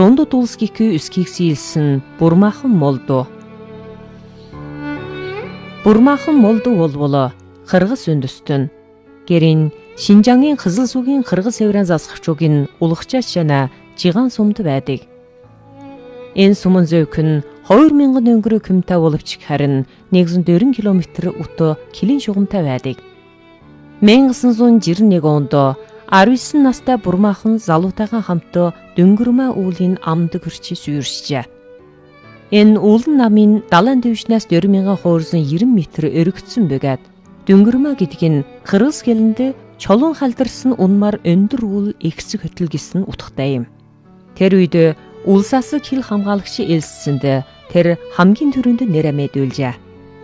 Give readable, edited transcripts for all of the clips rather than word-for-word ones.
дундад улс гихүү өсгийг сийлсэн бурмаахан молду. Бурмаахан молду болволоо Кыргыз үндэстэн. Гэрийн Шинжангийн Кызыл сүгийн Кыргыз эврэн засагчуугийн улгачаач жана жиган сумд байдаг. Энэ сумын зөөх нь 2000 өнгөрөө кмтэй боловч харин 140 км өтө килин шугамтай байдаг. 1991 онд 19 настай бурмаахан залуутайгаа хамт Дөнгөрмө үүлийн амд гэрчи сүйршжээ. Энэ үүлэн намын далайн дэвшнээс 4000 хуурсан 90 м өргөцсөн бөгөөд Дөнгөрмө гэдэг нь Кыргыз хэлэнд чулуун халдарсан унмаар өндөр үл эксэг хөтөл гэсэн утгатай юм. Тэр үед улсасаг хил хамгаалагч элссэнд тэр хамгийн түрүүнд нэрэ мэдүүлжээ.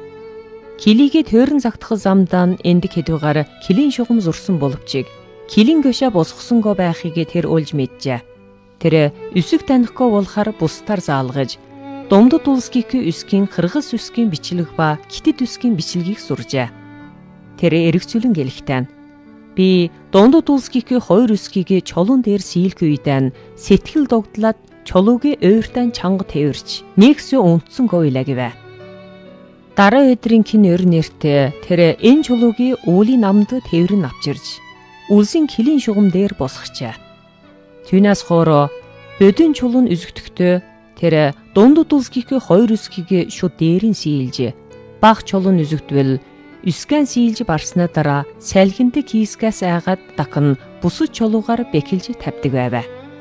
Килигээ төөрн загтах замдаа энд хэдүүгээр килийн шугам зурсан боловч килийн гөшө босгосонго байхыг тэр олж мэджээ. Тэр өсөг танихгүй болохоор бусдаар заалгаж дундад улс гихүү өсгийн Кыргыз өсгийн бичлэг ба Китэд өсгийн бичлэгийг суржээ. Тэр эргцүүлэн гэлэхтэн би дундад улс гихүү хоёр өсгийг чулуун дээр сийлэх үедээ сэтгэл догдлаад чулуугийн ойртан чанга тэрч нэгсээ унтсан гойлаа гэвэ. Дараа өдрийн кин өр нэртэ тэр энэ чулуугийн уулийн намд тэрэн авчирж үлсийн килийн шугам дээр босгочээ. Түүнээс хоороо бодин чулуун үзэгдэхдээ тэр дундад улс гихүү хоёр өсгийг шууд дээрэн сийлж баг чулуун үзэгдвэл Үскэн сийлж барснаа дараа салхинд кийскээс айгаад дахин бусад чулуугаар бэхэлж тавьдаг байв.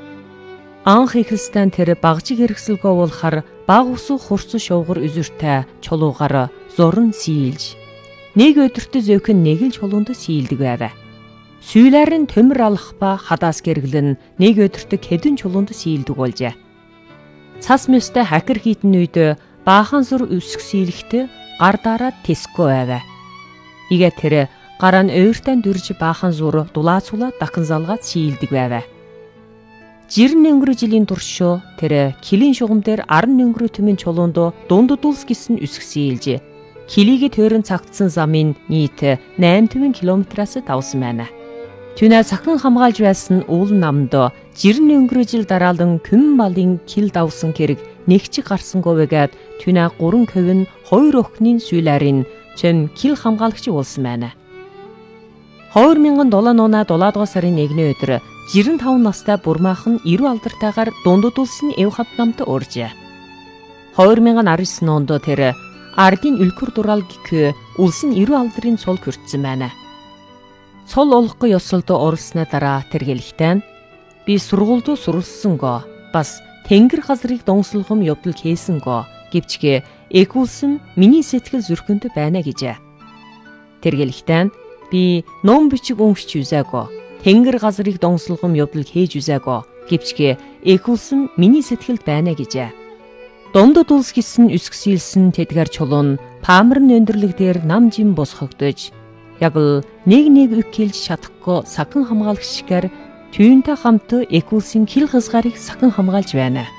Анх ихэлстэн тэр багжиг хэрэгсэлгөө болохоор баг усуу хурц шовгор үзүртэй чулуугаар зурн сийлж нэг өдөртөө зөөхөн нэг л чулуунд сийлдэг байв. Сүүлээр нь төмөр алах ба хадаас гэргэлэн нэг өдөртөө хэдэн чулуунд сийлдэг болжээ. Цас мэстэй хакер хийтэн үед баахан зур өсөх сийлэхтэй гар дараад тэсгүй байв. Игээ тэр гараа нь ойртан дүрж баахан зур дулаацуулаа дахин залгаад сийлдэг байв. Жирэн өнгөрөө жилийн турш тэр килийн шугам дээр 10 өнгөрөө түмэн чулуунд дундад улс гэсэн өсөх сийлж килигээ төрөн цагтсан замын нийт 8 км-аас давсан байна. Түүнээ сахин хамгаалж байсан уулын намд жирэн өнгөрөө жил дараалан күм малын кил давсан хэрэг нэгчиг гарсангүй байгаад түүнээ 3 ковин 2 охины сүүлээрийн чин кил хамгаалагч болсон байна. 2007 оноо 7 сарын 1-ний өдөр 95 настай бурмаахан 90 алдартайгаар дундад улсын эв хад намд уржээ. 2019 онд тэр ардын үлгэр дураал гихүү улсын 90 алдрын цул хүртсэн байна. Цул олохгүй ёсолд оролсноо дараа тэр гэлэхтэн би сургуульд суралцсанго бас тэнгэр газрыг донслохом явдал хийсэнго гэвчгээ экүүлсэн миний сэтгэл зүрхэнд байна гэжээ. Тэр гэлэхтэн би ном бичиг уншиж үзээгүй тэнгэр газрыг донслохом явдал хийж үзээгүй гэвчгээ экүүлсэн миний сэтгэлд байна гэжээ. Дундад улс гэсэн өсг сийлсэн тэдгэр чулуун паамрын өндөрлөг дээр нам жим босгогдож яг л нэг үг хэлж чадахгүй сахин хамгаалагчгаар түүнтэй хамт экүүлсэн хил хязгаарыг сахин хамгаалж байна.